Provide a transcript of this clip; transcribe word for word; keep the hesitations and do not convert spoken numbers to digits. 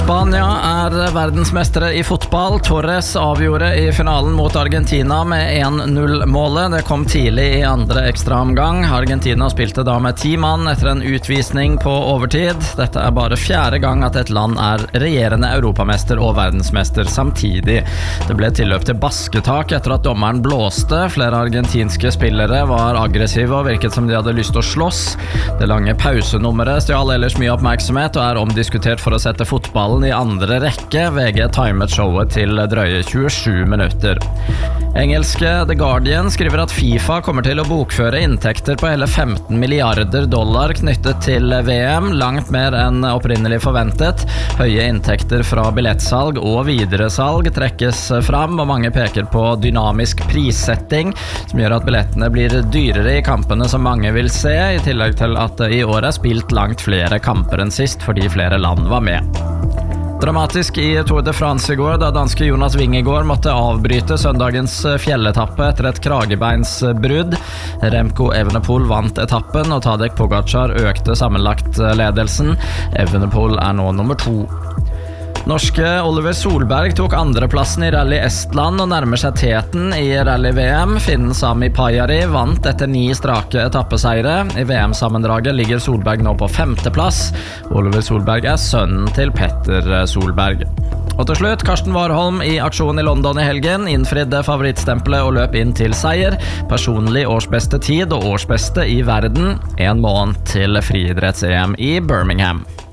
Spania er verdensmestere i fotball. Torres avgjorde i finalen mot Argentina med en null-målet. Det kom tidlig i andre ekstraomgang. Argentina spilte da med ti mann etter en utvisning på overtid. Dette er bare fjerde gang at et land er regjerende europamester og verdensmester samtidig. Det ble tilløp til basketak etter at dommeren blåste. Flere argentinske spillere var aggressive og virket som de hadde lyst til å slåss. Det lange pausenummeret stjal ellers mye oppmerksomhet og er omdiskutert for å sette fotballen i andre rekke. V G timet showet til drøye tjuesju minutter. Engelske The Guardian skriver at FIFA kommer til å bokføre inntekter på hele femten milliarder dollar knyttet til V M, langt mer enn opprinnelig forventet. Høye inntekter fra billettsalg og videresalg trekkes fram, og mange peker på dynamisk prissetting, som gjør at billettene blir dyrere i kampene som mange vil se, i tillegg til at det i år er spilt langt flere kamper enn sist fordi flere land var med. Dramatisk i Tour de France i går, da danske Jonas Vingegaard måtte avbryte søndagens fjelletappe etter et kragebeinsbrudd. Remco Evenepoel vant etappen, og Tadej Pogačar økte sammenlagt ledelsen. Evenepoel er nå nummer to. Norske Oliver Solberg tok andreplassen i Rally Estland og nærmer seg teten i Rally V M. Finnen Sami Pajari vant etter ni strake etappeseire. I V M-sammendraget ligger Solberg nå på femteplass. Oliver Solberg er sønnen til Petter Solberg. Og til slutt, Karsten Warholm i aksjon i London i helgen, innfridde favorittstempelet og løp inn til seier. Personlig årsbeste tid og årsbeste i verden. En måned til friidretts-E M i Birmingham.